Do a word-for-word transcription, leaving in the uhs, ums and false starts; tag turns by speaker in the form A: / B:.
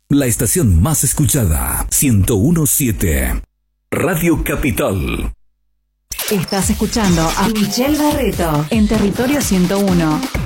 A: La estación más escuchada, ciento uno punto siete. Radio Capital.
B: Estás escuchando a Michelle Barreto en Territorio ciento uno.